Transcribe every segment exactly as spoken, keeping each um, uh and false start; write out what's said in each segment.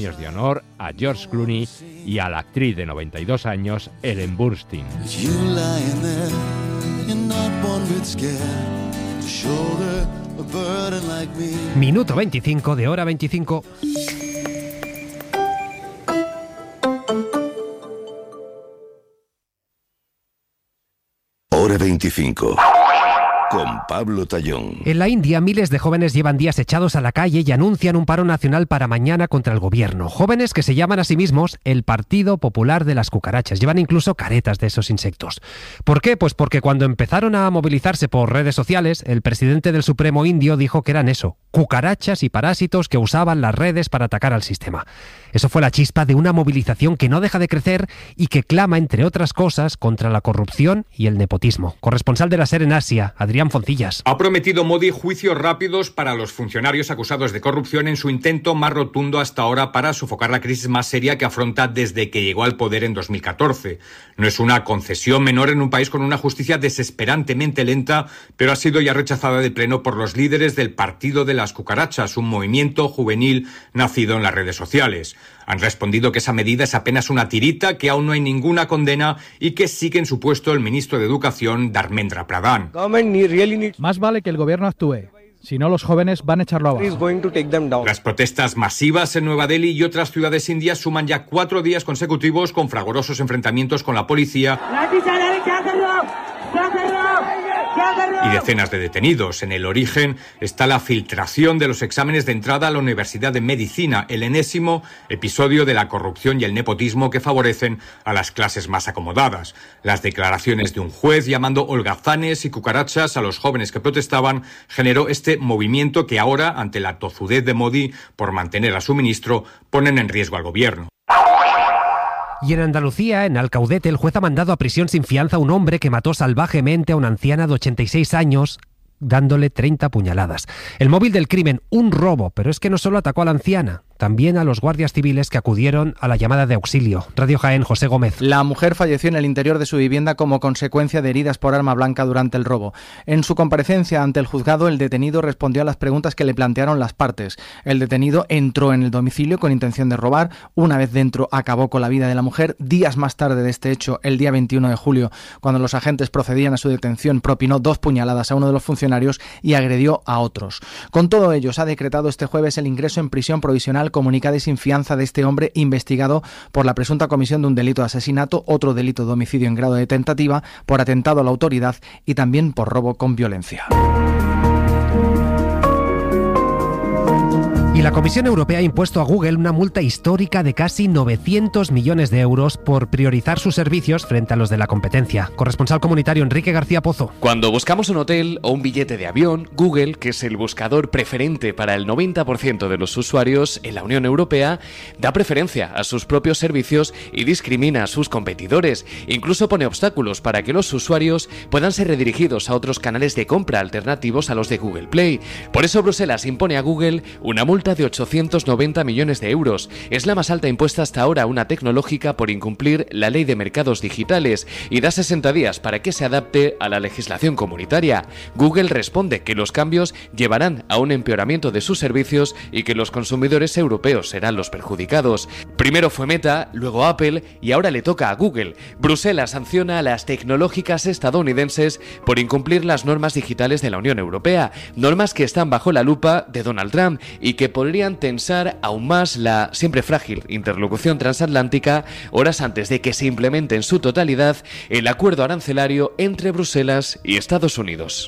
de honor a George Clooney y a la actriz de noventa y dos años, Ellen Burstyn. Minuto veinticinco de Hora veinticinco. Hora veinticinco. Con Pablo Tallón. En la India, miles de jóvenes llevan días echados a la calle y anuncian un paro nacional para mañana contra el gobierno. Jóvenes que se llaman a sí mismos el Partido Popular de las Cucarachas. Llevan incluso caretas de esos insectos. ¿Por qué? Pues porque cuando empezaron a movilizarse por redes sociales, el presidente del Supremo indio dijo que eran eso, cucarachas y parásitos que usaban las redes para atacar al sistema. Eso fue la chispa de una movilización que no deja de crecer y que clama, entre otras cosas, contra la corrupción y el nepotismo. Corresponsal de la SER en Asia, Adrián Foncillas. Ha prometido Modi juicios rápidos para los funcionarios acusados de corrupción en su intento más rotundo hasta ahora para sofocar la crisis más seria que afronta desde que llegó al poder en dos mil catorce. No es una concesión menor en un país con una justicia desesperantemente lenta, pero ha sido ya rechazada de pleno por los líderes del Partido de las Cucarachas, un movimiento juvenil nacido en las redes sociales. Han respondido que esa medida es apenas una tirita, que aún no hay ninguna condena y que sigue en su puesto el ministro de Educación, Dharmendra Pradhan. Más vale que el gobierno actúe. Si no, los jóvenes van a echarlo abajo. Las protestas masivas en Nueva Delhi y otras ciudades indias suman ya cuatro días consecutivos con fragorosos enfrentamientos con la policía y decenas de detenidos. En el origen está la filtración de los exámenes de entrada a la Universidad de Medicina, el enésimo episodio de la corrupción y el nepotismo que favorecen a las clases más acomodadas. Las declaraciones de un juez llamando holgazanes y cucarachas a los jóvenes que protestaban generó este movimiento que ahora, ante la tozudez de Modi por mantener a su ministro, ponen en riesgo al gobierno. Y en Andalucía, en Alcaudete, el juez ha mandado a prisión sin fianza a un hombre que mató salvajemente a una anciana de ochenta y seis años, dándole treinta puñaladas. El móvil del crimen, un robo, pero es que no solo atacó a la anciana, también a los guardias civiles que acudieron a la llamada de auxilio. Radio Jaén, José Gómez. La mujer falleció en el interior de su vivienda como consecuencia de heridas por arma blanca durante el robo. En su comparecencia ante el juzgado, el detenido respondió a las preguntas que le plantearon las partes. El detenido entró en el domicilio con intención de robar. Una vez dentro, acabó con la vida de la mujer. Días más tarde de este hecho, el día veintiuno de julio, cuando los agentes procedían a su detención, propinó dos puñaladas a uno de los funcionarios y agredió a otros. Con todo ello, se ha decretado este jueves el ingreso en prisión provisional comunicada y sin fianza de este hombre investigado por la presunta comisión de un delito de asesinato, otro delito de homicidio en grado de tentativa, por atentado a la autoridad y también por robo con violencia. Y la Comisión Europea ha impuesto a Google una multa histórica de casi novecientos millones de euros por priorizar sus servicios frente a los de la competencia. Corresponsal comunitario Enrique García Pozo. Cuando buscamos un hotel o un billete de avión, Google, que es el buscador preferente para el noventa por ciento de los usuarios en la Unión Europea, da preferencia a sus propios servicios y discrimina a sus competidores. Incluso pone obstáculos para que los usuarios puedan ser redirigidos a otros canales de compra alternativos a los de Google Play. Por eso Bruselas impone a Google una multa de ochocientos noventa millones de euros. Es la más alta impuesta hasta ahora a una tecnológica por incumplir la ley de mercados digitales y da sesenta días para que se adapte a la legislación comunitaria. Google responde que los cambios llevarán a un empeoramiento de sus servicios y que los consumidores europeos serán los perjudicados. Primero fue Meta, luego Apple y ahora le toca a Google. Bruselas sanciona a las tecnológicas estadounidenses por incumplir las normas digitales de la Unión Europea, normas que están bajo la lupa de Donald Trump y que podrían tensar aún más la siempre frágil interlocución transatlántica horas antes de que se implemente en su totalidad el acuerdo arancelario entre Bruselas y Estados Unidos.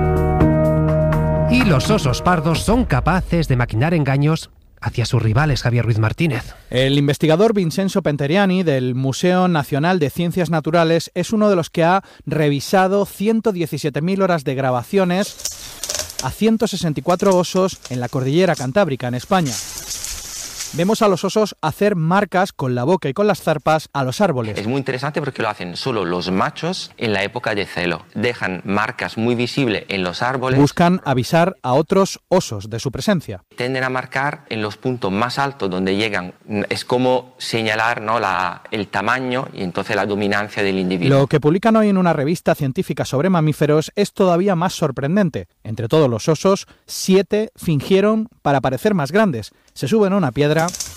Y los osos pardos son capaces de maquinar engaños hacia sus rivales, Javier Ruiz Martínez. El investigador Vincenzo Penteriani del Museo Nacional de Ciencias Naturales es uno de los que ha revisado ciento diecisiete mil horas de grabaciones a ciento sesenta y cuatro osos en la cordillera Cantábrica, en España. Vemos a los osos hacer marcas con la boca y con las zarpas a los árboles. Es muy interesante porque lo hacen solo los machos en la época de celo. Dejan marcas muy visibles en los árboles. Buscan avisar a otros osos de su presencia. Tienden a marcar en los puntos más altos donde llegan. Es como señalar, ¿no?, la, el tamaño y entonces la dominancia del individuo. Lo que publican hoy en una revista científica sobre mamíferos es todavía más sorprendente. Entre todos los osos, siete fingieron para parecer más grandes. Se suben a una piedra